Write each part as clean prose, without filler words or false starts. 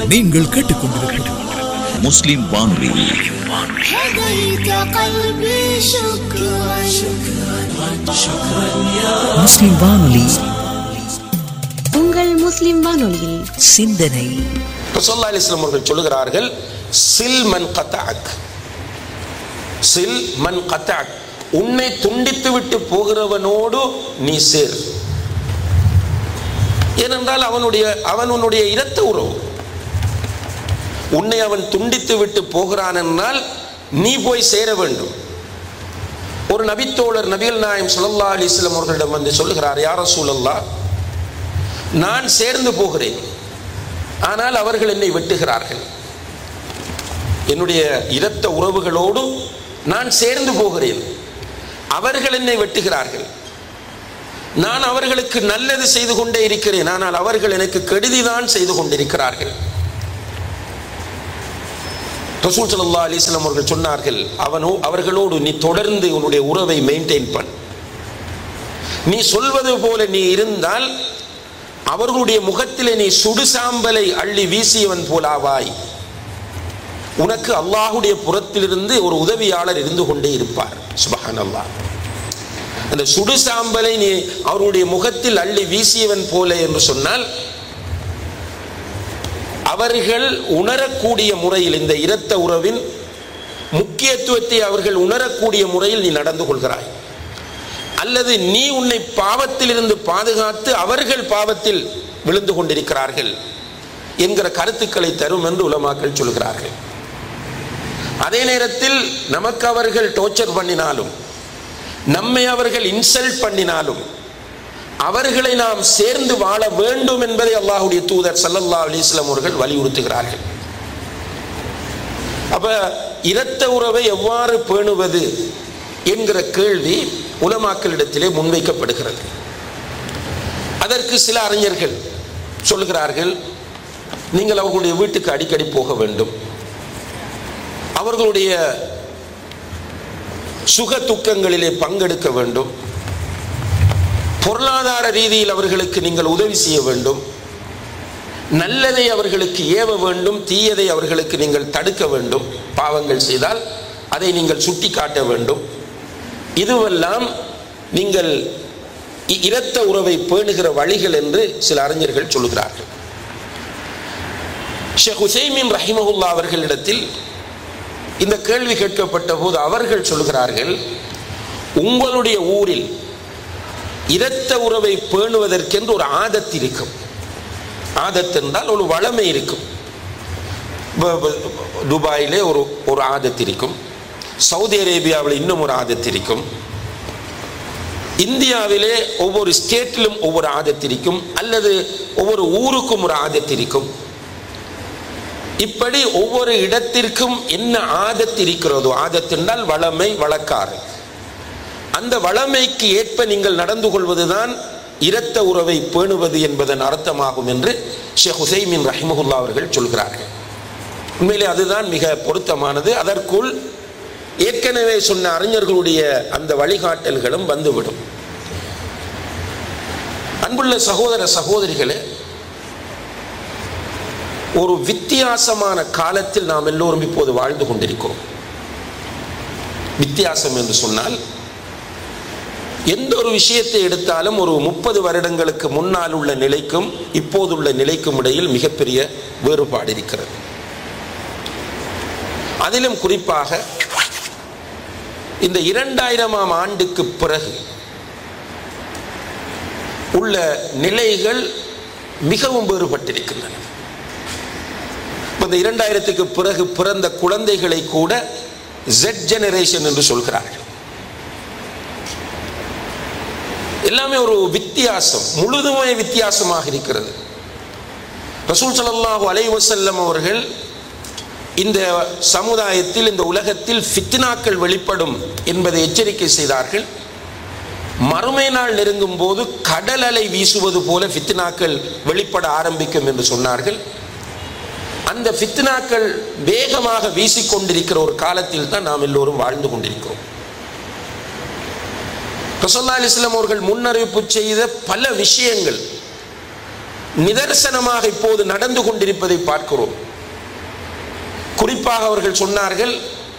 நீங்கள் கேட்டுக்கொண்டிருப்பது முஸ்லிம் வானொலி. முஸ்லிம் வானொலி, உங்கள் முஸ்லிம் வானொலியில் சிந்தனை. ரசூலுல்லாஹி அலைஹி வஸல்லம் அவர்கள் சொல்கிறார்கள், சில் மன் கதஅக், சில் மன் கதஅக், உன்னை துண்டித்து விட்டு போகிறவனோடு நீ சேர். ஏனென்றால் அவனுடைய இரத்த உறவு. உன்னை அவன் துண்டித்து விட்டு போகிறான் என்றால் நீ போய் சேர வேண்டும். ஒரு நபித்தோழர் நபிகள் நாயகம் ஸல்லல்லாஹு அலைஹி வஸல்லம் அவர்களிடம் வந்து சொல்லுகிறார், யா ரசூலல்லாஹ், நான் சேர்ந்து போகிறேன், ஆனால் அவர்கள் என்னை வெட்டுகிறார்கள். என்னுடைய இரத்த உறவுகளோடு நான் சேர்ந்து போகிறேன், அவர்கள் என்னை வெட்டுகிறார்கள். நான் அவர்களுக்கு நல்லது செய்து கொண்டே இருக்கிறேன், ஆனால் அவர்கள் எனக்கு கெடுதிதான் செய்து கொண்டிருக்கிறார்கள். ரசூல் ஸல்லல்லாஹு அலைஹி வஸல்லம் அவர்கள் சொன்னார்கள், அவர்களோடு நீ தொடர்ந்து உன்னுடைய உறவை மெயின்டைன் பண்ணு. நீ சொல்வது போல நீ இருந்தால் அவர்களுடைய முகத்திலே நீ சுடுசாம்பலை அள்ளி வீசியவன் போலாவாய். உனக்கு அல்லாஹ்வுடைய புறத்திலிருந்து ஒரு உதவியாளர் இருந்து கொண்டே இருப்பார். சுப்ஹானல்லாஹ். அந்த சுடுசாம்பலை நீ அவருடைய முகத்தில் அள்ளி வீசியவன் போல என்று சொன்னால், அவர்கள் உணரக்கூடிய முறையில், இந்த இரத்த உறவின் முக்கியத்துவத்தை அவர்கள் உணரக்கூடிய முறையில் நீ நடந்து கொள்கிறாய், அல்லது நீ உன்னை பாவத்தில் இருந்து பாதுகாத்து அவர்கள் பாவத்தில் விழுந்து கொண்டிருக்கிறார்கள் என்கிற கருத்துக்களை தரும் என்று உலமாக்கள் சொல்கிறார்கள். அதே நேரத்தில் நமக்கு அவர்கள் டோர்ச்சர் பண்ணினாலும், நம்மை அவர்கள் இன்சல்ட் பண்ணினாலும், அவர்களை நாம் சேர்ந்து வாழ வேண்டும் என்பதை அல்லாஹ்வுடைய தூதர் ஸல்லல்லாஹு அலைஹி வஸல்லம் அவர்கள் வலியுறுத்துகிறார்கள். அப்ப இரத்த உறவை எவ்வாறு பேணுவது என்கிற கேள்வி உலமாக்களிடத்திலே முன்வைக்கப்படுகிறது. அதற்கு சில அறிஞர்கள் சொல்கிறார்கள், நீங்கள் அவர்களுடைய வீட்டுக்கு அடிக்கடி போக வேண்டும், அவர்களுடைய சுக துக்கங்களிலே பங்கெடுக்க வேண்டும், பொருளாதார ரீதியில் அவர்களுக்கு நீங்கள் உதவி செய்ய வேண்டும், நல்லதை அவர்களுக்கு ஏவ வேண்டும், தீயதை அவர்களுக்கு நீங்கள் தடுக்க வேண்டும், பாவங்கள் செய்தால் அதை நீங்கள் சுட்டி காட்ட வேண்டும். இதுவெல்லாம் நீங்கள் இரத்த உறவை பேணுகிற வழிகள் என்று சில அறிஞர்கள் சொல்கிறார்கள். ஷேக் உசைமீன் ரஹிமஹுல்லாஹ் அவர்களிடத்தில் இந்த கேள்வி கேட்கப்பட்ட போது அவர்கள் சொல்கிறார்கள், உங்களுடைய ஊரில் இரத்த உறவை பேணுவதற்கென்று ஒரு ஆதத் இருக்கும். ஆதத் என்றால் ஒரு வளமை இருக்கும். துபாயிலே ஒரு ஆதத் இருக்கும், சவுதி அரேபியாவில் இன்னும் ஒரு ஆதத் இருக்கும், இந்தியாவிலே ஒவ்வொரு ஸ்டேட்டிலும் ஒவ்வொரு ஆதத் இருக்கும், அல்லது ஒவ்வொரு ஊருக்கும் ஒரு ஆதத் இருக்கும். இப்படி ஒவ்வொரு இடத்திற்கும் என்ன ஆதத் இருக்கிறதோ, ஆதத் என்றால் வளமை, வழக்காறு, அந்த வளமைக்கு ஏற்ப நீங்கள் நடந்து கொள்வதுதான் இரத்த உறவை பேணுவது என்பதன் அர்த்தமாகும் என்று ஷேக் உசைமீன் ரஹிமஹுல்லாஹ் அவர்கள் சொல்கிறார்கள். உண்மையிலே அதுதான் மிக பொருத்தமானது. அதற்குள் ஏற்கனவே சொன்ன அறிஞர்களுடைய அந்த வழிகாட்டல்களும் வந்துவிடும். அன்புள்ள சகோதர சகோதரிகளே, ஒரு வித்தியாசமான காலத்தில் நாம் எல்லோரும் இப்போது வாழ்ந்து கொண்டிருக்கிறோம். வித்தியாசம் என்று சொன்னால், எந்த ஒரு விஷயத்தை எடுத்தாலும் ஒரு 30 வருடங்களுக்கு முன்னால் உள்ள நிலைக்கும் இப்போதுள்ள நிலைக்கும் இடையில் மிகப்பெரிய வேறுபாடு இருக்கிறது. அதிலும் குறிப்பாக இந்த 2000ஆம் ஆண்டுக்கு பிறகு உள்ள நிலைகள் மிகவும் வேறுபட்டிருக்கின்றன. இந்த 2000க்கு பிறகு பிறந்த குழந்தைகளை கூட Z ஜெனரேஷன் என்று சொல்கிறார்கள். எல்லாமே ஒரு வித்தியாசம், முழுதுமே வித்தியாசமாக இருக்கிறது. ரசூல் ஸல்லல்லாஹு அலைஹி வஸல்லம் அவர்கள் இந்த சமுதாயத்தில், இந்த உலகத்தில் ஃபித்னாக்கள் வெளிப்படும் என்பதை எச்சரிக்கை செய்தார்கள். மறுமை நாள் நெருங்கும் போது கடல் அலை வீசுவது போல ஃபித்னாக்கள் வெளிப்பட ஆரம்பிக்கும் என்று சொன்னார்கள். அந்த ஃபித்னாக்கள் வேகமாக வீசிக்கொண்டிருக்கிற ஒரு காலத்தில் தான் நாம் எல்லோரும் வாழ்ந்து கொண்டிருக்கிறோம். ரசூலுல்லாஹி அலைஹி வஸல்லம் அவர்கள் முன்னறிவிப்பு செய்த பல விஷயங்கள் நிதர்சனமாக இப்போது நடந்து கொண்டிருப்பதை பார்க்கிறோம். குறிப்பாக அவர்கள் சொன்னார்கள்,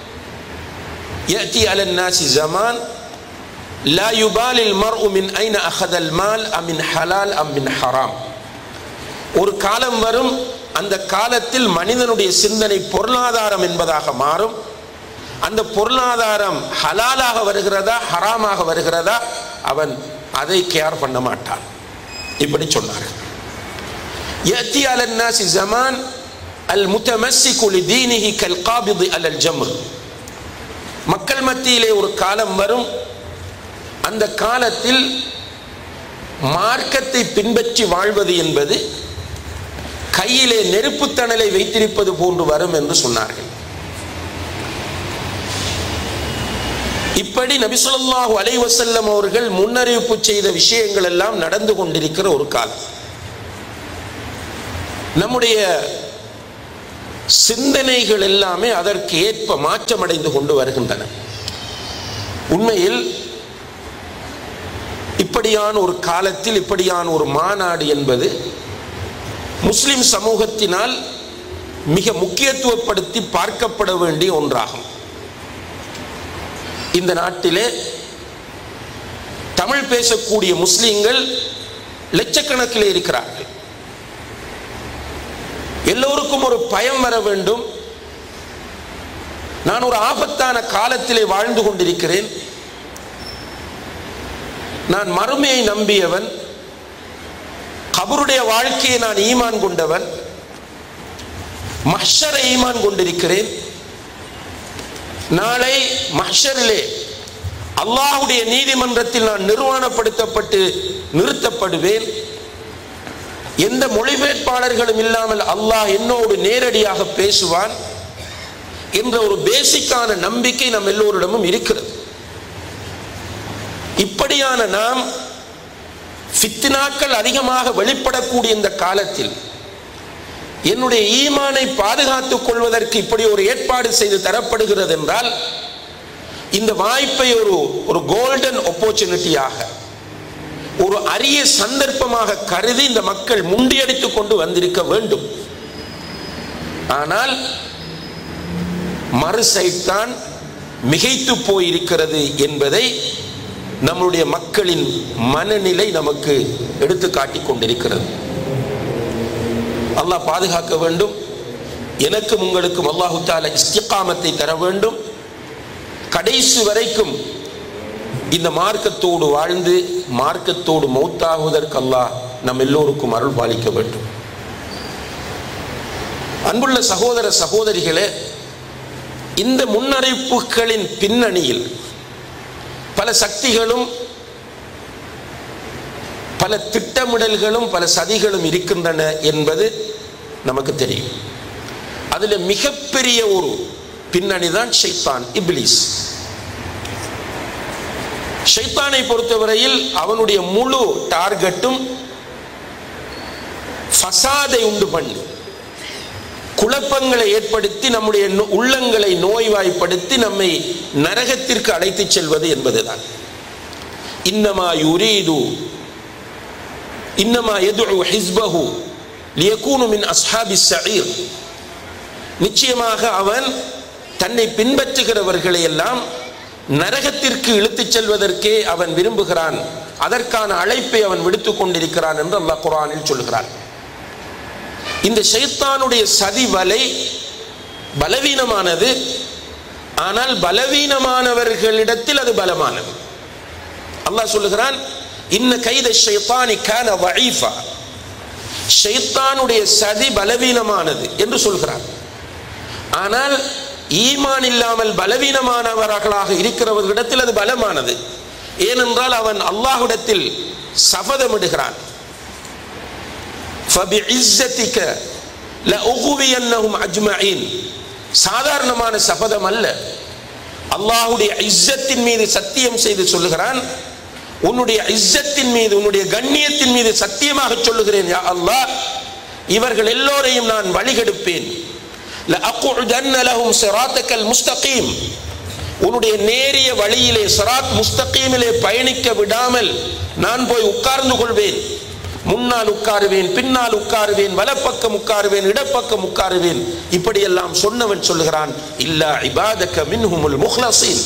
يأتي على الناس زمان لا يبالي المرء من أين أخذ المال أم من حلال أم من حرام. ஒரு காலம் வரும், அந்த காலத்தில் மனிதனுடைய சிந்தனை பொருளாதாரம் என்பதாக மாறும். அந்த பொருளாதாரம் ஹலாலாக வருகிறதா ஹராமாக வருகிறதா அவன் அதை கேர் பண்ண மாட்டான். இப்படி சொன்னார்கள். يأتي على الناس زمان المتمسك لدينه كالقابض على الجمر. மக்கள் மத்தியிலே ஒரு காலம் வரும், அந்த காலத்தில் மார்க்கத்தை பின்பற்றி வாழ்வது என்பது கையிலே நெருப்புத்தணலை வைத்திருப்பது போன்று வரும் என்று சொன்னார்கள். இப்படி நபி ஸல்லல்லாஹு அலைஹி வஸல்லம் அவர்கள் முன்னறிவிப்பு செய்த விஷயங்கள் எல்லாம் நடந்து கொண்டிருக்கிற ஒரு காலம். நம்முடைய சிந்தனைகள் எல்லாமே அதற்கு ஏற்ப மாற்றமடைந்து கொண்டு வருகின்றன. உண்மையில் இப்படியான ஒரு காலத்தில் இப்படியான ஒரு மாநாடு என்பது முஸ்லிம் சமூகத்தினால் மிக முக்கியத்துவப்படுத்தி பார்க்கப்பட வேண்டிய ஒன்றாகும். இந்த நாட்டிலே தமிழ் பேசக்கூடிய முஸ்லிம்கள் லட்சக்கணக்கில் இருக்கிறார்கள். எல்லோருக்கும் ஒரு பயம் வர வேண்டும். நான் ஒரு ஆபத்தான காலத்திலே வாழ்ந்து கொண்டிருக்கிறேன். நான் மறுமையை நம்பியவன், கபருடைய வாழ்க்கையை நான் ஈமான் கொண்டவன், மஹ்ஷரை ஈமான் கொண்டிருக்கிறேன். நாளை மஹ்ஷரிலே அல்லாஹ்வுடைய நீதிமன்றத்தில் நான் நிர்வாணப்படுத்தப்பட்டு நிறுத்தப்படுவேன். எந்த மொழிபெயர்ப்பாளர்களும் இல்லாமல் அல்லாஹ் என்னோடு நேரடியாக பேசுவான் என்ற ஒரு பேசிக்கான நம்பிக்கை நம் எல்லோரிடமும் இருக்கிறது. இப்படியான நாம் ஃபித்னாக்கள் அதிகமாக வெளிப்படக்கூடிய இந்த காலத்தில் என்னுடைய ஈமானை பாதுகாத்துக் கொள்வதற்கு இப்படி ஒரு ஏற்பாடு செய்து தரப்படுகிறது என்றால், இந்த வாய்ப்பை ஒரு கோல்டன் ஆப்பர்ச்சுனிட்டியாக, ஒரு அரிய சந்தர்ப்பமாக கருதி இந்த மக்கள் முண்டியடித்துக் கொண்டு வந்திருக்க வேண்டும். ஆனால் மறு சைட் தான் மிகைத்து போயிருக்கிறது என்பதை நம்முடைய மக்களின் மனநிலை நமக்கு எடுத்து காட்டிக் கொண்டிருக்கிறது. அல்லாஹ் பாதுகாக்க வேண்டும். எனக்கும் உங்களுக்கும் அல்லாஹு தஆலா இஸ்திகாமத்தை தர வேண்டும். கடைசி வரைக்கும் இந்த மார்க்கத்தோடு வாழ்ந்து மார்க்கத்தோடு மௌத்தாகுவதற்கு அல்லாஹ் நம் எல்லோருக்கும் அருள் பாலிக்க வேண்டும். அன்புள்ள சகோதர சகோதரிகளே, இந்த முன்னறிவிப்புகளின் பின்னணியில் பல சக்திகளும் பல திட்டமிடல்களும் பல சதிகளும் இருக்கின்றன என்பது நமக்கு தெரியும். அதில் மிகப்பெரிய ஒரு பின்னணி தான் ஷைத்தான், இப்லீஸ். ஷைத்தானை பொறுத்தவரையில் அவனுடைய முழு டார்கெட்டும் ஃபசாதை உண்டு பண்ணி, குழப்பங்களை ஏற்படுத்தி, நம்முடைய உள்ளங்களை நோய்வாய்ப்படுத்தி நம்மை நரகத்திற்கு அழைத்துச் செல்வது என்பதுதான். இன்னமா யுரீது இன்னமா யதுஉ ஹிஸ்பஹு லியகூனு மின் அஸ்ஹாபிஸ் ஸஈர். நிச்சயமாக அவன் தன்னை பின்பற்றுகிறவர்களை எல்லாம் நரகத்திற்கு இழுத்துச் செல்வதற்கே அவன் விரும்புகிறான். அதற்கான அழைப்பை அவன் விடுத்துக் கொண்டிருக்கிறான் என்று அல்லாஹ் குர்ஆனில் சொல்கிறான். இந்த ஷைத்தானுடைய சதி வலை பலவீனமானது. ஆனால் பலவீனமானவர்களிடத்தில் அது பலமானது. அல்லாஹ் சொல்லுகிறான், இன்ன கைத ஷைத்தானி கான வஈஃபா. ஷைத்தானுடைய சதி பலவீனமானது என்று சொல்கிறான். ஆனால் ஈமான் இல்லாமல் பலவீனமானவர்களாக இருக்கிறவர்களிடத்தில் அது பலமானது. ஏனென்றால் அவன் அல்லாஹ்விடத்தில் சபதமிடுகிறான், ஃபபிஇஸ்ஸதிக லஉகுவியன்னஹும் அஜ்மஈன். சாதாரணமான சபதம் அல்ல. அல்லாஹ்வுடைய இஸ்ஸத்தின் மீது சத்தியம் செய்து சொல்லுகிறான், உன்னுடைய இஸ்ஸத்தின் மீது, உன்னுடைய கண்ணியத்தின் மீது சத்தியமாக சொல்லுகிறேன் யா அல்லாஹ், இவர்கள் எல்லோரையும் நான் வழிகெடுப்பேன். லஅகுதன்ன லஹும் ஸிராத்தகல் முஸ்தகீம். உன்னுடைய நேரிய வழியிலே, ஸிராத் முஸ்தகீமிலே பயணிக்க விடாமல் நான் போய் உட்கார்ந்து கொள்வேன். முன்னால் உட்காருவேன், பின்னால் உட்காருவேன், வலப்பக்கம் உட்காருவேன், இடப்பக்கம் உட்காருவேன், இப்படியெல்லாம் சொன்னவன் சொல்லுகிறான், இல்லா இபாதக மின்ஹுமுல் முஹ்லஸீன்.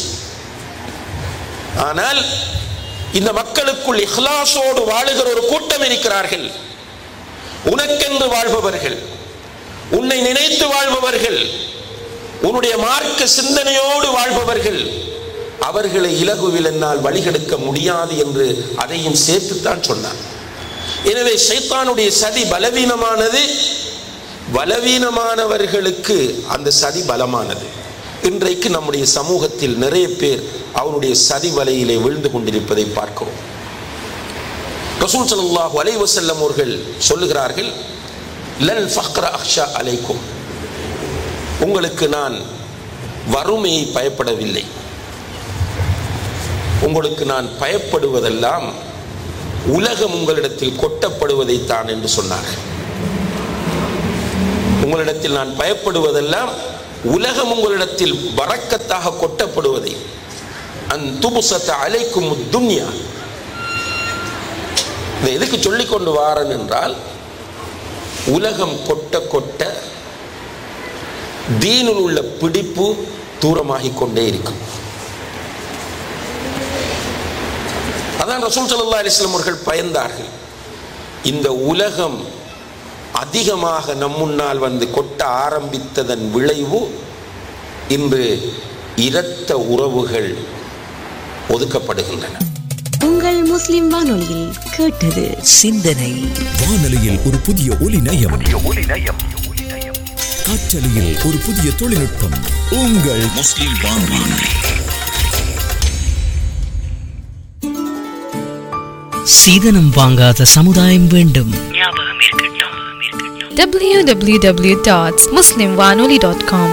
ஆனால் இந்த மக்களுக்குள் இஹ்லாஸோடு வாழுகிற ஒரு கூட்டம் இருக்கிறார்கள். உனக்கென்று வாழ்பவர்கள், உன்னை நினைத்து வாழ்பவர்கள், உன்னுடைய மார்க்க சிந்தனையோடு வாழ்பவர்கள், அவர்களை இலகுவில் என்னால் வழிகெடுக்க முடியாது என்று அதையும் சேர்த்துத்தான் சொன்னார். எனவே ஷைத்தானுடைய சதி பலவீனமானது, பலவீனமானவர்களுக்கு அந்த சதி பலமானது. இன்றைக்கு நம்முடைய சமூகத்தில் நிறைய பேர் அவனுடைய சதி வலையிலே விழுந்து கொண்டிருப்பதை பார்க்கிறோம். ரசூல் ஸல்லல்லாஹு அலைஹி வஸல்லம் அவர்கள் சொல்லுகிறார்கள், லல் ஃபக்ர அக்ஷா அலைக்கும், உங்களுக்கு நான் வறுமையை பயப்படவில்லை, உங்களுக்கு நான் பயப்படுவதெல்லாம் உலகம் உங்களிடத்தில் கொட்டப்படுவதைத்தான் என்று சொன்னார்கள். உங்களிடத்தில் நான் பயப்படுவதெல்லாம் உலகம் உங்களிடத்தில் பரக்கத்தாக கொட்டப்படுவதை. அன்துபுஸத அலைக்கும் துன்யா. இதை எதுக்கு சொல்லிக் கொண்டு வாரன் என்றால், உலகம் கொட்ட கொட்ட தீனில் உள்ள பிடிப்பு தூரமாகிக் கொண்டே இருக்கும். அதான் ரசூல் ஸல்லல்லாஹு அலைஹி வஸல்லம் அவர்கள் பயந்தார்கள். இந்த உலகம் அதிகமாக நம் முன்னால் வந்து கொட்ட ஆரம்பித்ததன் விளைவு இன்று இரத்த உறவுகள் ஒதுக்கப்படுகின்றன. உங்கள் முஸ்லிம் வானொலியில் கேட்டது சிந்தனை. வானொலியில் ஒரு புதிய ஒலி நயம், காற்றலையில் ஒரு புதிய தொழில்நுட்பம். உங்கள் முஸ்லிம் வானொலி. சீதனம் வாங்காத சமுதாயம் வேண்டும். www.muslimwanoli.com.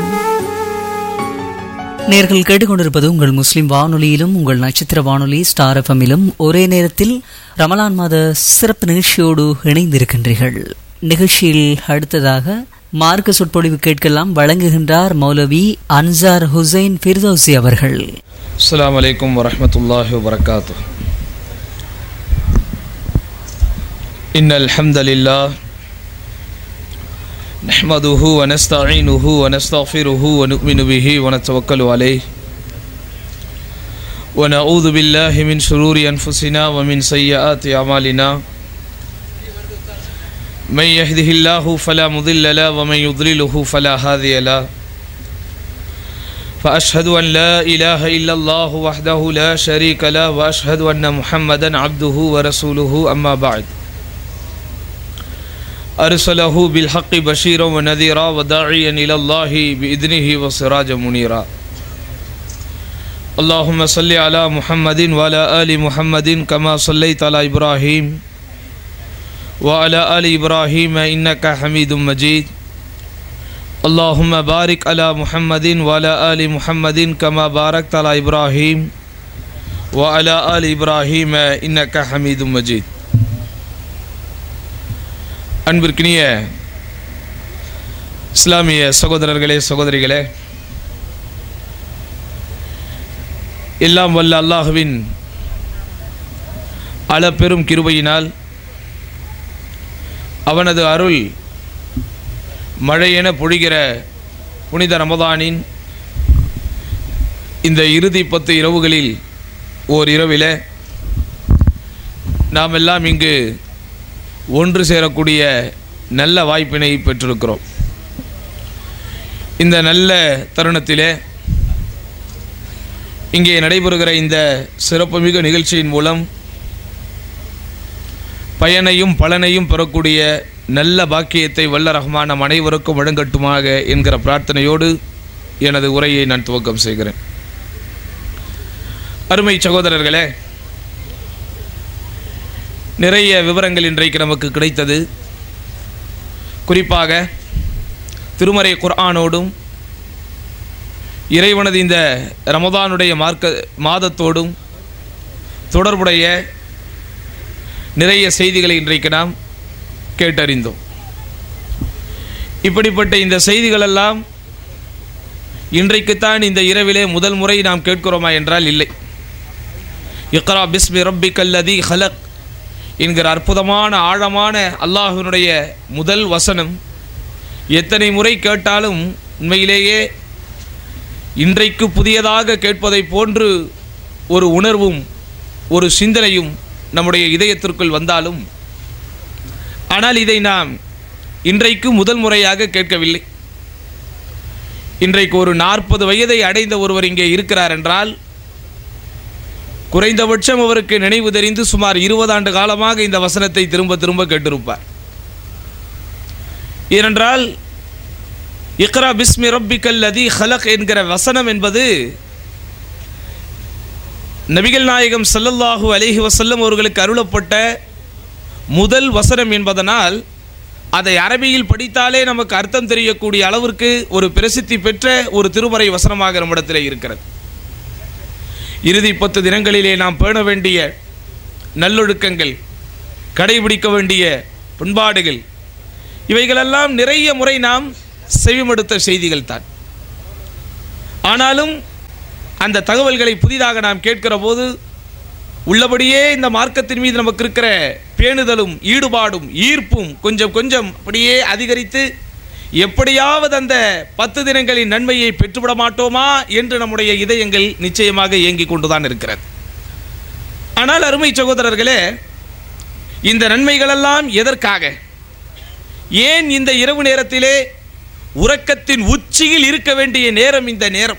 நேர்கள் கேட்டுக்கொண்டிருப்பது உங்கள் முஸ்லிம் வானொலியிலும் உங்கள் நட்சத்திர வானொலி ஸ்டார் எஃப்எம்மிலும் ஒரே நேரத்தில் ரமலான் மாத சிறப்பு நிகழ்ச்சியோடு இணைந்திருக்கின்றீர்கள். நிகழ்ச்சியில் அடுத்ததாக மார்க்க சொற்பொழிவு கேட்கலாம். வழங்குகின்றார் மௌலவி அன்சார் ஹுசைன் ஃபிர்தௌசி அவர்கள். அஸ்ஸலாமு அலைக்கும் வரஹ்மத்துல்லாஹி வபரகாத்துஹு. இன்னல் ஹம்தலில்லாஹ் நஹ்மதுஹு வ நஸ்தஈனுஹு வ நஸ்தக்ஃபிருஹு வ நு'மினு பிஹி வ நத்தவக்கலு அலைஹி வ நஊது பில்லாஹி மின் ஷுரூரி அன்ஃபுஸினா வ மின் ஸய்யிஆத்தி அமாலினா. من يهده الله فلا مضل له ومن يضلله فلا هادي له. فأشهد أن لا إله إلا الله وحده لا شريك له وأشهد أن محمدا عبده ورسوله. أما بعد، أرسله بالحق بشيرا ونذيرا وداعيا إلى الله بإذنه وسراجا منيرا. اللهم صل على محمد وعلى آل محمد كما صليت على إبراهيم وعلى آل إبراهيم إنك حميد مجيد. اللهم بارك على محمد وعلى آل محمد كما باركت على إبراهيم وعلى آل إبراهيم إنك حميد مجيد. அன்பிற்கினிய இஸ்லாமிய சகோதரர்களே சகோதரிகளே, எல்லாம் வல்ல அல்லாஹ்வின் அளப்பெரும் கிருபையினால் அவனது அருள் மழையென பொழிகிற புனித ரமதானின் இந்த இறுதி 10 இரவுகளில் ஓர் இரவிலே நாம் எல்லாம் இங்கு ஒன்று சேரக்கூடிய நல்ல வாய்ப்பினை பெற்றிருக்கிறோம். இந்த நல்ல தருணத்திலே இங்கே நடைபெறுகிற இந்த சிறப்புமிகு நிகழ்ச்சியின் மூலம் பயனையும் பலனையும் பெறக்கூடிய நல்ல பாக்கியத்தை வல்ல ரஹ்மான் நம் அனைவருக்கும் வழங்கட்டுமாக என்கிற பிரார்த்தனையோடு எனது உரையை நான் துவக்கம் செய்கிறேன். அருமை சகோதரர்களே, நிறைய விவரங்கள் இன்றைக்கு நமக்கு கிடைத்தது. குறிப்பாக திருமறை குர்ஆனோடும் இறைவனது இந்த ரமதானுடைய மாதத்தோடும் தொடர்புடைய நிறைய செய்திகளை இன்றைக்கு நாம் கேட்டறிந்தோம். இப்படிப்பட்ட இந்த செய்திகளெல்லாம் இன்றைக்குத்தான் இந்த இரவிலே முதல் முறை நாம் கேட்கிறோமா என்றால் இல்லை. இக்ரா பிஸ்மி ரப்பிக்கல்லதி ஹலக் என்கிற அற்புதமான ஆழமான அல்லாஹ்வினுடைய முதல் வசனம் எத்தனை முறை கேட்டாலும் உண்மையிலேயே இன்றைக்கு புதியதாக கேட்பதை போன்று ஒரு உணர்வும் ஒரு சிந்தனையும் நம்முடைய இதயத்திற்குள் வந்தாலும், ஆனால் இதை நாம் இன்றைக்கு முதல் முறையாக கேட்கவில்லை. இன்றைக்கு ஒரு 40 வயதை அடைந்த ஒருவர் இங்கே இருக்கிறார் என்றால், குறைந்தபட்சம் அவருக்கு நினைவு தெரிந்து சுமார் 20 ஆண்டு காலமாக இந்த வசனத்தை திரும்ப திரும்ப கேட்டிருப்பார். ஏனென்றால் இக்ரா பிஸ்மி ரப்பிக்கல் லதீ ஹலக் என்கிற வசனம் என்பது நபிகள் நாயகம் ஸல்லல்லாஹு அலைஹி வஸல்லம் அவர்களுக்கு அருளப்பட்ட முதல் வசனம் என்பதனால் அதை அரபியில் படித்தாலே நமக்கு அர்த்தம் தெரியக்கூடிய அளவிற்கு ஒரு பிரசித்தி பெற்ற ஒரு திருமறை வசனமாக நம்மிடத்திலே இருக்கிறது. இறுதி 10 தினங்களிலே நாம் பேண வேண்டிய நல்லொழுக்கங்கள், கடைபிடிக்க வேண்டிய பண்பாடுகள், இவைகளெல்லாம் நிறைய முறை நாம் செவிமடுத்த செய்திகள் தான். ஆனாலும் அந்த தகவல்களை புதிதாக நாம் கேட்கிற போது உள்ளபடியே இந்த மார்க்கத்தின் மீது நமக்கு இருக்கிற பேணுதலும் ஈடுபாடும் ஈர்ப்பும் கொஞ்சம் கொஞ்சம் அப்படியே அதிகரித்து எப்படியாவது அந்த 10 தினங்களின் நன்மையை பெற்றுவிட மாட்டோமா என்று நம்முடைய இதயங்கள் நிச்சயமாக இயங்கிக் கொண்டுதான் இருக்கிறது. ஆனால் அருமை சகோதரர்களே, இந்த நன்மைகளெல்லாம் எதற்காக? ஏன் இந்த இரவு நேரத்திலே உறக்கத்தின் உச்சியில் இருக்க வேண்டிய நேரம் இந்த நேரம்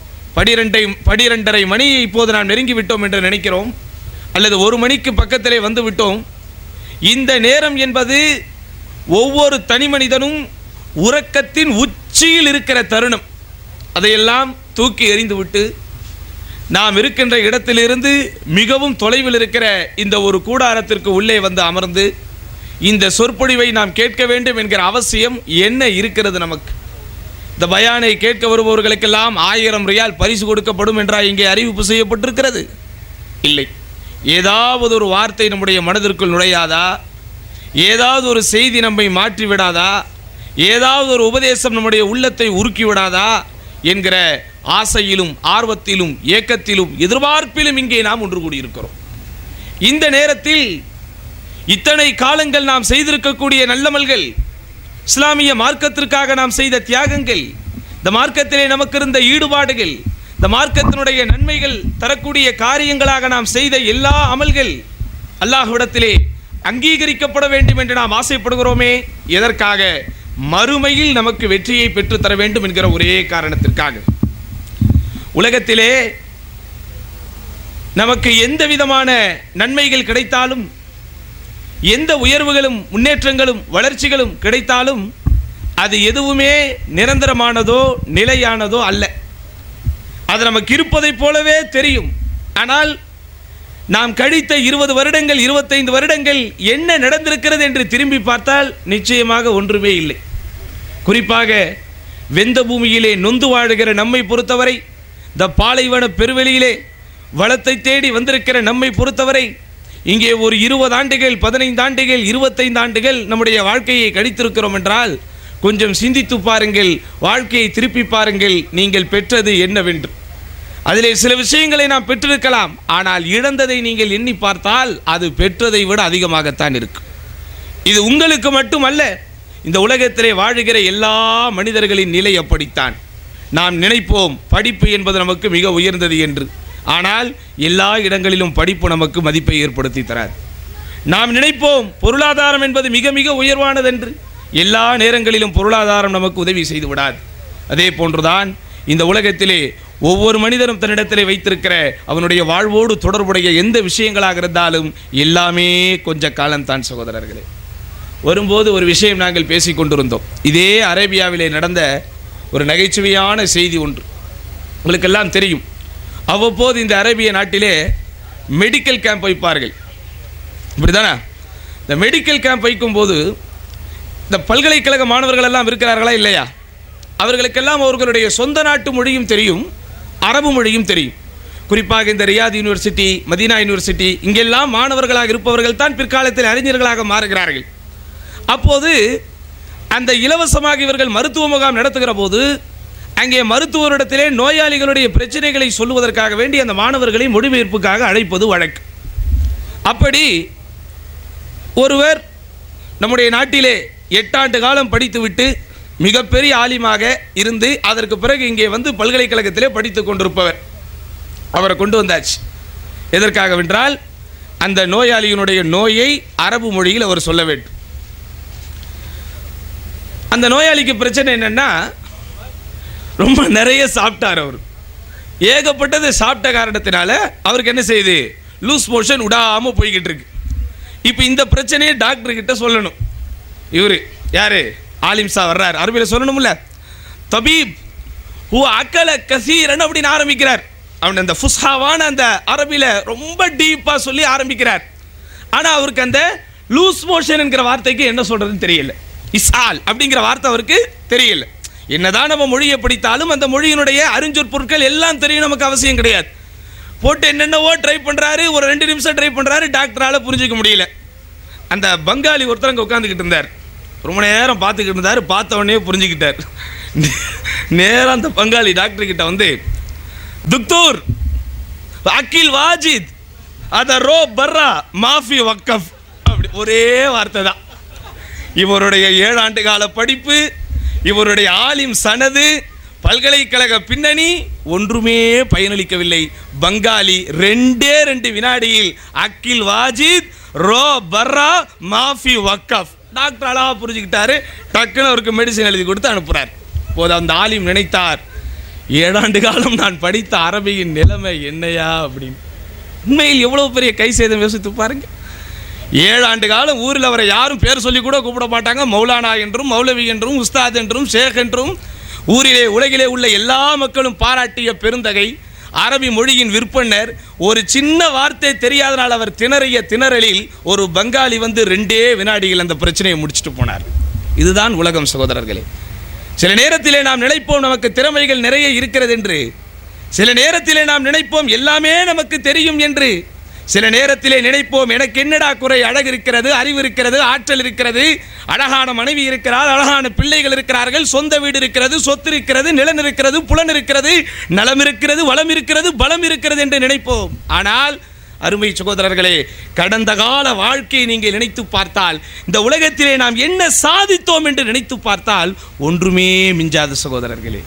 12:30 மணியை இப்போது நாம் நெருங்கிவிட்டோம் என்று நினைக்கிறோம், அல்லது 1 மணிக்கு பக்கத்திலே வந்து விட்டோம். இந்த நேரம் என்பது ஒவ்வொரு தனி மனிதனும் உறக்கத்தின் உச்சியில் இருக்கிற தருணம். அதையெல்லாம் தூக்கி எறிந்துவிட்டு நாம் இருக்கின்ற இடத்திலிருந்து மிகவும் தொலைவில் இருக்கிற இந்த ஒரு கூடாரத்திற்கு உள்ளே வந்து அமர்ந்து இந்த சொற்பொழிவை நாம் கேட்க வேண்டும் என்கிற அவசியம் என்ன இருக்கிறது நமக்கு? இந்த பயானை கேட்க வருபவர்களுக்கெல்லாம் 1000 ரியால் பரிசு கொடுக்கப்படும் என்றால் இங்கே அறிவிப்பு செய்யப்பட்டிருக்கிறது? இல்லை. ஏதாவது ஒரு வார்த்தை நம்முடைய மனதிற்குள் நுழையாதா? ஏதாவது ஒரு செய்தி நம்மை மாற்றி விடாதா? ஏதாவது ஒரு உபதேசம் நம்முடைய உள்ளத்தை உருக்கி விடாதா என்கிற ஆசையிலும் ஆர்வத்திலும் ஏக்கத்திலும் எதிர்பார்ப்பிலும் இங்கே நாம் ஒன்று கூடியிருக்கிறோம். இந்த நேரத்தில் இத்தனை காலங்கள் நாம் செய்திருக்கக்கூடிய நல்லமல்கள், இஸ்லாமிய மார்க்கத்திற்காக நாம் செய்த தியாகங்கள், இந்த மார்க்கத்திலே நமக்கு இருந்த ஈடுபாடுகள், இந்த மார்க்கத்தினுடைய நன்மைகள் தரக்கூடிய காரியங்களாக நாம் செய்த எல்லா அமல்கள் அல்லாஹ்விடத்திலே அங்கீகரிக்கப்பட வேண்டும் என்று நாம் ஆசைப்படுகிறோமே. எதற்காக? மறுமையில் நமக்கு வெற்றியை பெற்றுத்தர வேண்டும் என்கிற ஒரே காரணத்திற்காக. உலகத்திலே நமக்கு எந்த விதமான நன்மைகள் கிடைத்தாலும், எந்த உயர்வுகளும் முன்னேற்றங்களும் வளர்ச்சிகளும் கிடைத்தாலும் அது எதுவுமே நிரந்தரமானதோ நிலையானதோ அல்ல. அது நமக்கு இருப்பதைப் போலவே தெரியும். ஆனால் நாம் கழித்த 20 வருடங்கள் 25 வருடங்கள் என்ன நடந்திருக்கிறது என்று திரும்பி பார்த்தால் நிச்சயமாக ஒன்றுமே இல்லை. குறிப்பாக வெந்த பூமியிலே நொந்து வாழுகிற நம்மை பொறுத்தவரை, இந்த பாலைவன பெருவெளியிலே வளத்தை தேடி வந்திருக்கிற நம்மை பொறுத்தவரை, இங்கே ஒரு 20 ஆண்டுகள் 15 ஆண்டுகள் 25 ஆண்டுகள் நம்முடைய வாழ்க்கையை கழித்திருக்கிறோம் என்றால் கொஞ்சம் சிந்தித்து பாருங்கள், வாழ்க்கையை திருப்பி பாருங்கள், நீங்கள் பெற்றது என்னவென்று. அதிலே சில விஷயங்களை நாம் பெற்றிருக்கலாம், ஆனால் இழந்ததை நீங்கள் எண்ணி பார்த்தால் அது பெற்றதை விட அதிகமாகத்தான் இருக்கும். இது உங்களுக்கு மட்டுமல்ல, இந்த உலகத்திலே வாழுகிற எல்லா மனிதர்களின் நிலை அப்படித்தான். நாம் நினைப்போம் படிப்பு என்பது நமக்கு மிக உயர்ந்தது என்று, ஆனால் எல்லா இடங்களிலும் படிப்பு நமக்கு மதிப்பை ஏற்படுத்தி தராது. நாம் நினைப்போம் பொருளாதாரம் என்பது மிக மிக உயர்வானது என்று, எல்லா நேரங்களிலும் பொருளாதாரம் நமக்கு உதவி செய்து விடாது. அதே போன்றுதான் இந்த உலகத்திலே ஒவ்வொரு மனிதனும் தன்னிடத்திலே வைத்திருக்கிற அவனுடைய வாழ்வோடு தொடர்புடைய எந்த விஷயங்களாக இருந்தாலும் எல்லாமே கொஞ்ச காலம்தான் சகோதரர்களே. வரும்போது ஒரு விஷயம் நாங்கள் பேசிக் கொண்டிருந்தோம். இதே அரேபியாவிலே நடந்த ஒரு நகைச்சுவையான செய்தி ஒன்று உங்களுக்கெல்லாம் தெரியும். அவ்வப்போது இந்த அரேபிய நாட்டிலே மெடிக்கல் கேம்ப் வைப்பார்கள், இப்படிதானே? இந்த மெடிக்கல் கேம்ப் வைக்கும்போது இந்த பல்கலைக்கழக மாணவர்கள் எல்லாம் இருக்கிறார்களா இல்லையா? அவர்களுக்கெல்லாம் அவர்களுடைய சொந்த நாட்டு மொழியும் தெரியும், அரபு மொழியும் தெரியும். குறிப்பாக இந்த ரியாத் யூனிவர்சிட்டி, மதீனா யூனிவர்சிட்டி, இங்கெல்லாம் மாணவர்களாக இருப்பவர்கள் தான் பிற்காலத்தில் அறிஞர்களாக மாறுகிறார்கள். அப்போது அந்த இலவசமாக இவர்கள் மருத்துவ முகாம் நடத்துகிற போது அங்கே மருத்துவரிடத்திலே நோயாளிகளுடைய பிரச்சனைகளை சொல்லுவதற்காக வேண்டி அந்த மாணவர்களை மொழிபெயர்ப்புக்காக அழைப்பது வழக்கு. அப்படி ஒருவர் நம்முடைய நாட்டிலே 8 ஆண்டு காலம் படித்துவிட்டு மிகப்பெரிய ஆலிமாக இருந்து அதற்கு பிறகு இங்கே வந்து பல்கலைக்கழகத்திலே படித்து கொண்டிருப்பவர். அவரை கொண்டு வந்தாச்சு. எதற்காகவென்றால் அந்த நோயாளியினுடைய நோயை அரபு மொழியில் அவர் சொல்ல வேண்டும். அந்த நோயாளிக்கு பிரச்சனை என்னன்னா, ரொம்ப நிறைய சாப்பிட்டார். அவர் ஏகப்பட்டது சாப்பிட்ட காரணத்தினால அவருக்கு என்ன செய்யுது, லூஸ் மோஷன் விடாமல் போய்கிட்டு இருக்கு. இப்போ இந்த பிரச்சனையை டாக்டர் கிட்ட சொல்லணும். இவர் யாரு, ஆலிம்சா வர்றார், அரபியில் சொல்லணும்ல. தபீப் ஹூ அக்கல கசீரன் அப்படின்னு ஆரம்பிக்கிறார். அவன் அந்த ஃபுஸ்ஹாவான அந்த அரபியில் ரொம்ப டீப்பாக சொல்லி ஆரம்பிக்கிறார். ஆனால் அவருக்கு அந்த லூஸ் மோஷன் என்கிற வார்த்தைக்கு என்ன சொல்றதுன்னு தெரியல. இஸ்ஆல் அப்படிங்கிற வார்த்தை அவருக்கு தெரியல. என்னதான் நம்ம மொழியை படித்தாலும் அந்த மொழியினுடைய அறிஞ்சொற்பொருட்கள் எல்லாம் தெரியும் நமக்கு அவசியம் கிடையாது. போட்டு என்னென்னவோ ட்ரை பண்ணுறாரு, ஒரு 2 நிமிஷம் ட்ரை பண்ணுறாரு, டாக்டரால் புரிஞ்சிக்க முடியல. அந்த பங்காளி ஒருத்தர் அங்கே உட்காந்துக்கிட்டு இருந்தார். ரொம்ப நேரம் பார்த்துக்கிட்டு இருந்தார். பார்த்த உடனே புரிஞ்சுக்கிட்டார். நேரம் அந்த பங்காளி டாக்டர் கிட்ட வந்து, துக்தூர் அகில் வாஜித் அத ரோ பர்ரா மாஃபி வக்கஃப் அப்படி ஒரே வார்த்தை தான். இவருடைய 7 ஆண்டு கால படிப்பு, இவருடைய ஆலிம் சனது, பல்கலைக்கழக பின்னணி ஒன்றுமே பயனளிக்கவில்லை. பங்காளி 2 வினாடியில் அகில் வாஜித் ரோ பர்ரா மாஃபி வக்கஃப் டாக்டர் அழகா புரிஞ்சுக்கிட்டாரு. டக்குன்னு அவருக்கு மெடிசன் எழுதி கொடுத்து அனுப்புறார். போது அந்த ஆலிம் நினைத்தார், 7 ஆண்டு காலம் நான் படித்த அரபியின் நிலைமை என்னையா அப்படின்னு. உண்மையில் எவ்வளவு பெரிய கை சேதம் யோசித்து பாருங்க. 7 ஆண்டு காலம் ஊரில் அவரை யாரும் பேர் சொல்லி கூட கூப்பிட மாட்டாங்க. மௌலானா என்றும் மௌலவி என்றும் உஸ்தாத் என்றும் ஷேக் என்றும் ஊரிலே உலகிலே உள்ள எல்லா மக்களும் பாராட்டிய பெருந்தகை, அரபி மொழியின் விற்பனர். ஒரு சின்ன வார்த்தை தெரியாதனால் அவர் திணறிய திணறலில் ஒரு பங்காளி வந்து 2 வினாடிகள் அந்த பிரச்சனையை முடிச்சுட்டு போனார். இதுதான் உலகம் சகோதரர்களே. சில நேரத்திலே நாம் நினைப்போம் நமக்கு திறமைகள் நிறைய இருக்கிறது என்று. சில நேரத்திலே நாம் நினைப்போம் எல்லாமே நமக்கு தெரியும் என்று. சில நேரத்திலே நினைப்போம் எனக்கு என்னடா குறை, அழகு இருக்கிறது, அறிவு இருக்கிறது, ஆற்றல் இருக்கிறது, அழகான மனைவி இருக்கிறார், அழகான பிள்ளைகள் இருக்கிறார்கள், சொந்த வீடு இருக்கிறது, சொத்து இருக்கிறது, நிலம் இருக்கிறது, புலன் இருக்கிறது, நலம் இருக்கிறது, வளம் இருக்கிறது, பலம் இருக்கிறது என்று நினைப்போம். ஆனால் அருமை சகோதரர்களே, கடந்த கால வாழ்க்கையை நீங்கள் நினைத்து பார்த்தால், இந்த உலகத்திலே நாம் என்ன சாதித்தோம் என்று நினைத்து பார்த்தால் ஒன்றுமே மிஞ்சாத சகோதரர்களே.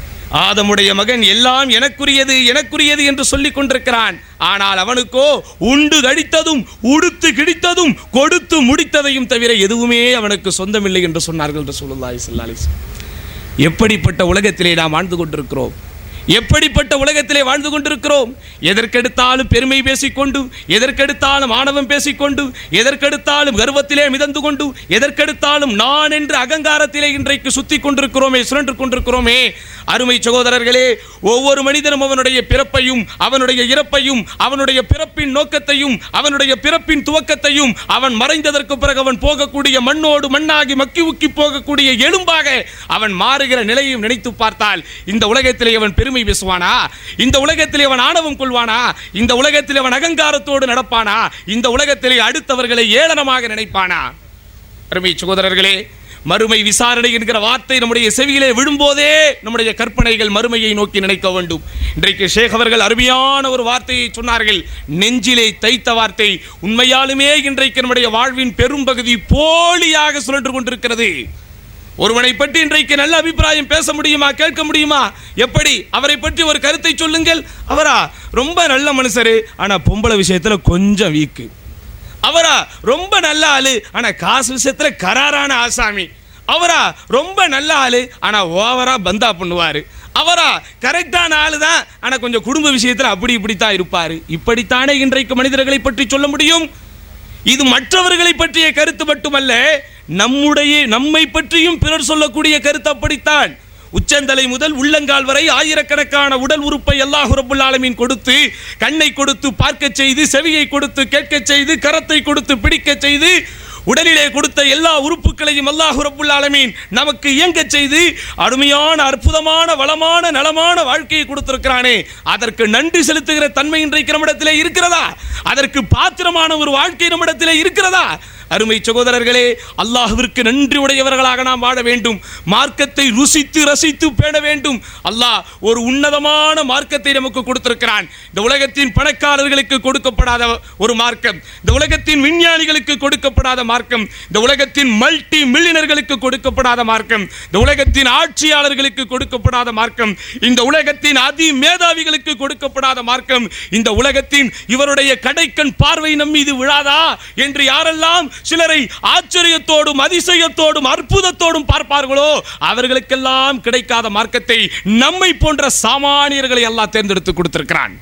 ஆதமுடைய மகன் எல்லாம் எனக்குரியது எனக்குரியது என்று சொல்லிக் கொண்டிருக்கிறான். ஆனால் அவனுக்கோ உண்டு கடித்ததும் உடுத்து கிடித்ததும் கொடுத்து முடித்ததையும் தவிர எதுவுமே அவனுக்கு சொந்தமில்லை என்று சொன்னார்கள் ரசூலுல்லாஹி ஸல்லல்லாஹு அலைஹி வஸல்லம். எப்படிப்பட்ட உலகத்திலே நாம் வாழ்ந்து கொண்டிருக்கிறோம், எப்படிப்பட்ட உலகத்திலே வாழ்ந்து கொண்டிருக்கிறோம். எதற்கெடுத்தாலும் பெருமை பேசிக்கொண்டு, எதற்கெடுத்தாலும் ஆணவம் பேசிக்கொண்டு, எதற்கெடுத்தாலும் கர்வத்திலே மிதந்து கொண்டு, எதற்கெடுத்தாலும் நான் என்று அகங்காரத்திலே இன்றைக்கு சுத்தி கொண்டிருக்கிறோமே, சுழன்று கொண்டிருக்கிறோமே. அருமை சகோதரர்களே, ஒவ்வொரு மனிதனும் அவனுடைய பிறப்பையும் அவனுடைய இறப்பையும் அவனுடைய பிறப்பின் நோக்கத்தையும் அவனுடைய பிறப்பின் துவக்கத்தையும் அவன் மறைந்ததற்கு பிறகு அவன் போகக்கூடிய மண்ணோடு மண்ணாகி மக்கி உக்கி போகக்கூடிய எலும்பாக அவன் மாறுகிற நிலையையும் நினைத்து பார்த்தால் இந்த உலகத்திலே அவன் பெருமை பேசுவானா? இந்த உலகத்திலே அவன் ஆணவம் கொள்வானா? இந்த உலகத்திலே அவன் அகங்காரத்தோடு நடப்பானா? இந்த உலகத்திலே அடுத்தவர்களை ஏளனமாக நினைப்பானா? அருமை சகோதரர்களே, மறுமை விசாரணை என்கிற வார்த்தை நம்முடைய செவியிலே விழும்போதே நம்முடைய கற்பனைகள் மறுமையை நோக்கி நினைக்க வேண்டும். இன்றைக்கு ஷேக் அவர்கள் அருமையான ஒரு வார்த்தையை சொன்னார்கள், நெஞ்சிலே தைத்த வார்த்தை. உண்மையாலுமே இன்றைக்கு நம்முடைய வாழ்வின் பெரும்பகுதி போலியாக சுழன்று கொண்டிருக்கிறது. ஒருவனை பற்றி இன்றைக்கு நல்ல அபிப்பிராயம் பேச முடியுமா, கேட்க முடியுமா? எப்படி? அவரை பற்றி ஒரு கருத்தை சொல்லுங்கள். அவரா ரொம்ப நல்ல மனுஷரு, ஆனா பொம்பளை விஷயத்துல கொஞ்சம் வீக்கு. அவரா ரொம்ப நல்ல ஆளு, ஆனா காசு விஷயத்துல கராரான ஆசாமி. அவரா ரொம்ப நல்ல ஆளு, ஆனா ஓவரா பந்தா பண்ணுவாரு. அவரா கரெக்டான ஆளு தான், ஆனா கொஞ்சம் குடும்ப விஷயத்துல அப்படி இப்படித்தான் இருப்பாரு. இப்படித்தானே இன்றைக்கு மனிதர்களை பற்றி சொல்ல முடியும். இது மற்றவர்களை பற்றிய கருத்து மட்டுமல்ல, நம்மை பற்றியும் பிறர் சொல்லக்கூடிய கருத்து அப்படித்தான். உச்சந்தலை முதல் உள்ளங்கால் வரை ஆயிரக்கணக்கான உடல் உறுப்பை அல்லாஹ் ரப்புல் ஆலமீன் கொடுத்து, கண்ணை கொடுத்து பார்க்க செய்து, செவியை கொடுத்து கேட்க செய்து, கரத்தை கொடுத்து பிடிக்க செய்து, உடலிலே கொடுத்த எல்லா உறுப்புகளையும் அல்லாஹ் ரப்புல் ஆலமீன் நமக்கு இயங்க செய்து அருமையான அற்புதமான வளமான நலமான வாழ்க்கையை கொடுத்திருக்கிறானே, அதற்கு நன்றி செலுத்துகிற தன்மை இன்றைக்கு நம்மிடத்திலே இருக்கிறதா? அதற்கு பாத்திரமான ஒரு வாழ்க்கை நம்மிடத்திலே இருக்கிறதா? அருமை சகோதரர்களே, அல்லாஹ்விற்கு நன்றி உடையவர்களாக நாம் வாழ வேண்டும். மார்க்கத்தை ருசித்து ரசித்து பேண வேண்டும். அல்லாஹ் ஒரு உன்னதமான மார்க்கத்தை நமக்கு கொடுத்திருக்கிறான். இந்த உலகத்தின் பணக்காரர்களுக்கு கொடுக்கப்படாத ஒரு மார்க்கம், இந்த உலகத்தின் விஞ்ஞானிகளுக்கு கொடுக்கப்படாத மார்க்கம், இந்த உலகத்தின் மல்டி மில்லியனர்களுக்கு கொடுக்கப்படாத மார்க்கம், இந்த உலகத்தின் ஆட்சியாளர்களுக்கு கொடுக்கப்படாத மார்க்கம், இந்த உலகத்தின் அதி மேதாவிகளுக்கு கொடுக்கப்படாத மார்க்கம், இந்த உலகத்தின் இவருடைய கடைக்கண் பார்வை நம் மீது விழாதா என்று யாரெல்லாம் சிலரை ஆச்சரியத்தோடும் அதிசயத்தோடும் அற்புதத்தோடும் பார்ப்பார்களோ அவர்களுக்கெல்லாம் கிடைக்காத மார்க்கத்தை நம்மை போன்ற சாமானியர்களை அல்லாஹ் தேர்ந்தெடுத்து கொடுத்திருக்கிறான்.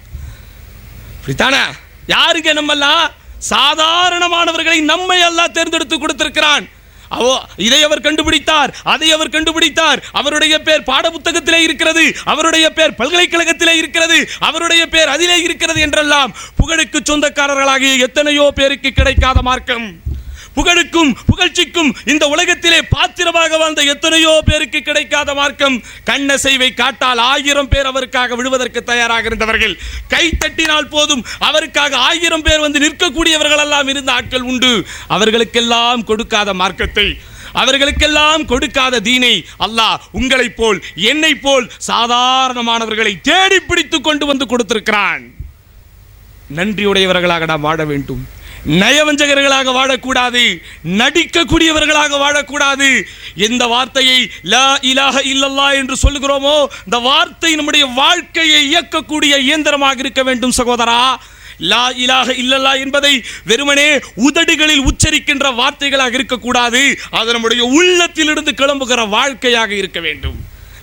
யாருங்க நம்மெல்லாம் சாதாரணமானவர்களை நம்மை அல்லாஹ் தேர்ந்தெடுத்து கொடுத்திருக்கிறான். இதை அவர் கண்டுபிடித்தார், அதை அவர் கண்டுபிடித்தார், அவருடைய பேர் பாட புத்தகத்திலே இருக்கிறது, அவருடைய பேர் பல்கலைக்கழகத்திலே இருக்கிறது, அவருடைய பேர் அதிலே இருக்கிறது என்றெல்லாம் புகழுக்கு சொந்தக்காரர்களாகிய எத்தனையோ பேருக்கு கிடைக்காத மார்க்கம், புகழுக்கும் புகழ்ச்சிக்கும் இந்த உலகத்திலே பாத்திரமாக வாழ்ந்த எத்தனையோ பேருக்கு கிடைக்காத மார்க்கம். கண்ணசைவை காட்டால் 1000 பேர் அவருக்காக விடுவதற்கு தயாராக இருந்தவர்கள், கை தட்டினால் போதும் அவருக்காக 1000 பேர் வந்து நிற்கக்கூடியவர்கள் எல்லாம் இருந்த ஆட்கள் உண்டு. அவர்களுக்கெல்லாம் கொடுக்காத மார்க்கத்தை, அவர்களுக்கெல்லாம் கொடுக்காத தீனை அல்லாஹ் உங்களை போல் என்னை போல் சாதாரணமானவர்களை தேடி பிடித்து கொண்டு வந்து கொடுத்திருக்கிறான். நன்றியுடையவர்களாக நாம் வாழ வேண்டும். நயவஞ்சகர்களாக வாழக்கூடாது, நடிக்கக்கூடியவர்களாக வாழக்கூடாது. எந்த வார்த்தையை லா இலாஹ இல்லல்லாஹ் என்று சொல்லுகிறோமோ இந்த வார்த்தை நம்முடைய வாழ்க்கையை இயக்கக்கூடிய இயந்திரமாக இருக்க வேண்டும் சகோதரா. லா இலாஹ இல்லல்லாஹ் என்பதை வெறுமனே உதடுகளில் உச்சரிக்கின்ற வார்த்தைகளாக இருக்கக்கூடாது, அது நம்முடைய உள்ளத்திலிருந்து கிளம்புகிற வாழ்க்கையாக இருக்க வேண்டும்.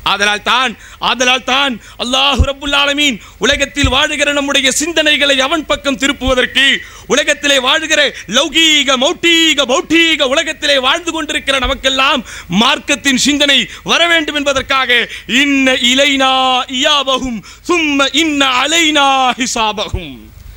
ஆதலால் தான் அல்லாஹ் ரப்புல் ஆலமீன் உலகத்தில் வாழுகிற நம்முடைய சிந்தனைகளை அவன் பக்கம் திருப்புவதற்கு, உலகத்திலே வாழுகிற லௌகீக மௌட்டீக உலகத்திலே வாழ்ந்து கொண்டிருக்கிற நமக்கெல்லாம் மார்க்கத்தின் சிந்தனை வர வேண்டும் என்பதற்காக இன்ன இலைனா இயாபஹும் சும்ம இன்ன அலைனா ஹிசாபஹும்.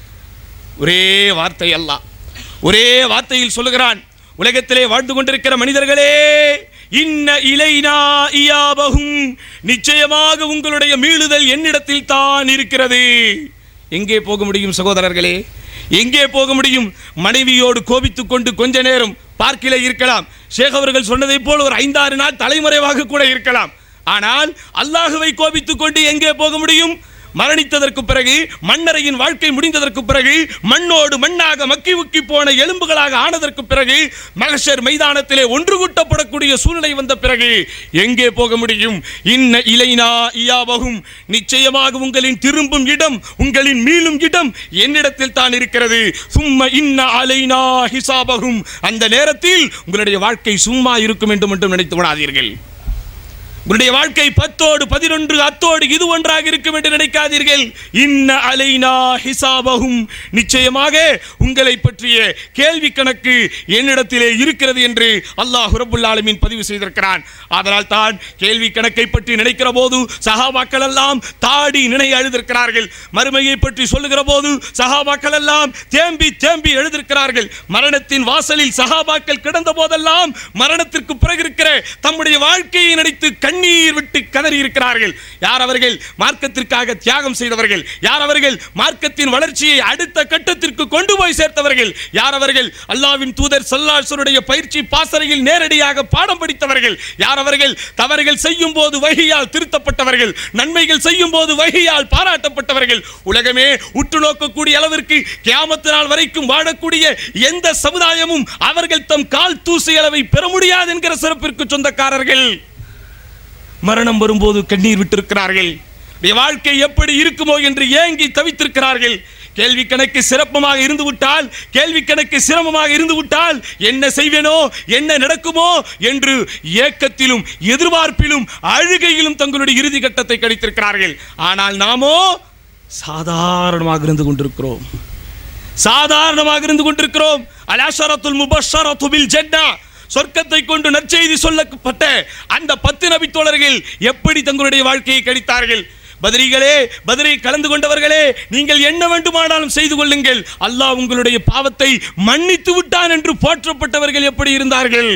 ஒரே வார்த்தை அல்லாஹ் ஒரே வார்த்தையில் சொல்லுகிறான், உலகத்திலே வாழ்ந்து கொண்டிருக்கிற மனிதர்களே, இன்ன இலைனா இயாபஹும், நிச்சயமாக உங்களுடைய மீளுதல் என்னிடத்தில் தான் இருக்கிறது. எங்கே போக முடியும் சகோதரர்களே, எங்கே போக முடியும்? மனைவியோடு கோபித்துக் கொண்டு கொஞ்ச நேரம் பார்க்கிலே இருக்கலாம். ஷேக் அவர்கள் சொன்னதை போல் ஒரு 5-6 நாள் தலைமறைவாக கூட இருக்கலாம். ஆனால் அல்லாஹுவை கோபித்துக் கொண்டு எங்கே போக முடியும்? மரணித்ததற்கு பிறகு, மன்னரையின் வாழ்க்கை முடிந்ததற்கு பிறகு, மண்ணோடு மண்ணாக மக்கி உக்கி போன எலும்புகளாக ஆனதற்கு பிறகு, மஹ்ஷர் மைதானத்திலே ஒன்று கூட்டப்படக்கூடிய சூழ்நிலை வந்த பிறகு எங்கே போக முடியும்? இன்ன இலைனா இயாபஹும், நிச்சயமாக உங்களின் திரும்பும் இடம், உங்களின் மீளும் இடம் என்னிடத்தில் தான் இருக்கிறது. சும்ம இன்ன அலைனா ஹிசாபஹும், அந்த நேரத்தில் உங்களுடைய வாழ்க்கை சும்மா இருக்கும் என்று மட்டும் நினைத்து விடாதீர்கள். உங்களுடைய வாழ்க்கை 10 11 அத்தோடு இது ஒன்றாக இருக்கும் என்று நினைக்காதீர்கள். இன்ன அலைனா ஹிசாபஹும், நிச்சயமாக உங்களை பற்றிய கேள்வி கணக்கு என்னிடத்திலே இருக்கிறது என்று அல்லாஹ் ரப்புல் ஆலமீன் பதிவு செய்திருக்கிறான். அதனால் தான் கேள்வி கணக்கை பற்றி நினைக்கிற போது சஹாபாக்கள் எல்லாம் தாடி நினைய எழுதியிருக்கிறார்கள். மறுமையை பற்றி சொல்லுகிற போது சஹாபாக்கள் எல்லாம் தேம்பி தேம்பி எழுதியிருக்கிறார்கள். மரணத்தின் வாசலில் சஹாபாக்கள் கிடந்த போதெல்லாம் மரணத்திற்கு பிறகு இருக்கிற தம்முடைய வாழ்க்கையை நினைத்து கண்ணீர் விட்டு கதறி இருக்கிறார்கள். யார் அவர்கள்? மார்க்கத்திற்காக தியாகம் செய்தவர்கள். யார் அவர்கள்? மார்க்கத்தின் வளர்ச்சியை அடுத்த கட்டத்திற்கு கொண்டு போய் சேர்த்தவர்கள். யார் அவர்கள்? அல்லாஹ்வின் தூதர் ஸல்லல்லாஹு அலைஹி வஸல்லம் பயிற்சி பாசறையில் நேரடியாக பாடம் படித்தவர்கள். யார் அவர்கள்? தவறுகள் செய்யும் போது வஹியால் திருத்தப்பட்டவர்கள், நன்மைகள் செய்யும் போது வஹியால் பாராட்டப்பட்டவர்கள். உலகமே உற்று நோக்கக்கூடிய அளவிற்கு கியாமத் நாள் வரைக்கும் வாழக்கூடிய எந்த சமுதாயமும் அவர்கள் தம் கால் தூசி அளவை பெற முடியாது என்கிற சிறப்பிற்கு சொந்தக்காரர்கள். மரணம் வரும்போது கண்ணீர் விட்டிருக்கிறார்கள். வாழ்க்கை எப்படி இருக்குமோ என்று ஏங்கி தவித்திருக்கிறார்கள். கேள்வி கணக்கு சிறப்பமாக இருந்து விட்டால், கேள்வி கணக்கு சிரமமாக இருந்து விட்டால் என்ன செய்வேனோ, என்ன நடக்குமோ என்று ஏக்கத்திலும் எதிர்பார்ப்பிலும் அழுகையிலும் தங்களுடைய இறுதி கட்டத்தை கழித்திருக்கிறார்கள். ஆனால் நாமோ சாதாரணமாக இருந்து கொண்டிருக்கிறோம். அல்-அஷரத்துல் முபஷ்ஷரத்து பில் ஜன்னah, சொர்க்கத்தை கொண்டு நற்செய்தி சொல்லப்பட்ட அந்த 10 நபி தோழர்கள் எப்படி தங்களுடைய வாழ்க்கையை கழித்தார்கள்? பத்ரீகளே, பத்ரை கலந்து கொண்டவர்களே, நீங்கள் என்ன வேண்டுமானாலும் செய்து கொள்ளுங்கள், அல்லாஹ் உங்களுடைய பாவத்தை மன்னித்து விட்டான் என்று போற்றப்பட்டவர்கள் எப்படி இருந்தார்கள்?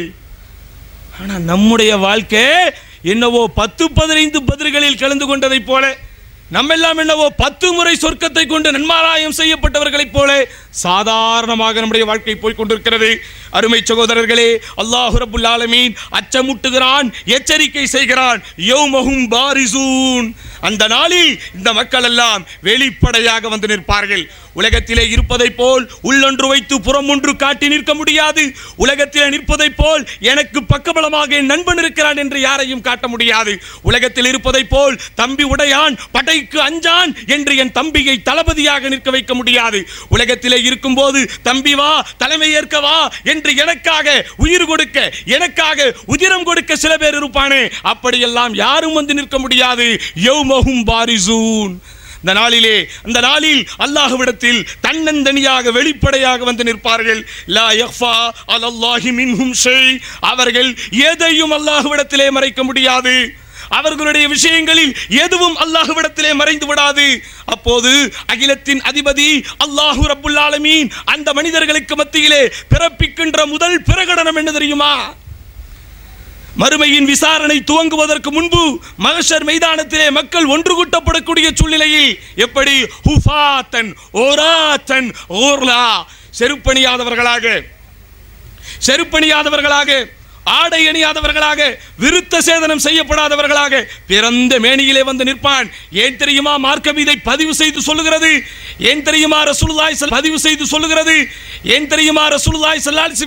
ஆனால் நம்முடைய வாழ்க்கை என்னவோ 10-15 பத்ர்களில் கலந்து கொண்டதை போல நம்ம எல்லாம் என்னவோ 10 முறை சொர்க்கத்தை கொண்டு நன்மாராயம் செய்யப்பட்டவர்களைப் போல சாதாரணமாக நம்முடைய வாழ்க்கை போய் கொண்டிருக்கிறது. அருமை சகோதரர்களே, அல்லாஹ் ரப்புல் ஆலமீன் அச்சமூட்டுகிறான், எச்சரிக்கை செய்கிறான். யௌமஹும் பாரிசூன், அந்த நாளில் இந்த மக்கள் எல்லாம் வெளிப்படையாக வந்து நிற்பார்கள். உலகத்திலே இருப்பதை போல் உள்ளொன்று வைத்து புறம் ஒன்று காட்டி நிற்க முடியாது. உலகத்திலே நிற்பதை போல் எனக்கு பக்கபலமாக என் நண்பன் இருக்கிறான் என்று யாரையும் காட்ட முடியாது. உலகத்தில் இருப்பதை போல் தம்பி உடையான் படைக்கு அஞ்சான் என்று என் தம்பியை தளபதியாக நிற்க வைக்க முடியாது. உலகத்திலே இருக்கும் போது தம்பி வா, தலைமை ஏற்க வா என்று எனக்காக உயிர் கொடுக்க, எனக்காக உதிரம் கொடுக்க சில பேர் இருப்பானே, அப்படியெல்லாம் யாரும் வந்து நிற்க முடியாது. யௌமஹும் பாரிசூன், இந்த நாளில் அல்லாஹ்விடத்தில் தன்னந்தனியாக வெளிப்படையாக வந்து நிற்பார்கள். லா யக்ஃபா அலல்லாஹி மின்ஹும் ஷை, அவர்கள் எதையும் அல்லாஹ்விடத்திலே மறைக்க முடியாது. அவர்களுடைய விஷயங்களில் எதுவும் அல்லாஹ்விடத்திலே மறைந்து விடாது. அப்போது அகிலத்தின் அதிபதி அல்லாஹ் ரப்புல் ஆலமீன் அந்த மனிதர்களுக்கு மத்தியிலே பிறப்பிக்கின்ற முதல் பிரகடனம் என்ன தெரியுமா? மறுமையின் விசாரணை துவங்குவதற்கு முன்பு மஹ்ஷர் மைதானத்திலே மக்கள் ஒன்று கூட்டப்படக்கூடிய சூழ்நிலையில் எப்படி ஹுஃபாத்தன் ஓராத்தன் ஓர்லா, செருப்பணியாதவர்களாக, ஆடை அணியாதவர்களாக, விருத்த சேதனம் செய்யப்படாதவர்களாக பிறந்த மேனியிலே வந்து நிற்பான். ஏன் தெரியுமா மார்க்கம் இதை பதிவு செய்து சொல்லுகிறது? ஏன் தெரியுமா ரசூலுல்லாஹி பதிவு செய்து சொல்லுகிறது? ஏன் தெரியுமா ரசூலுல்லாஹி ஸல்லல்லாஹு அலைஹி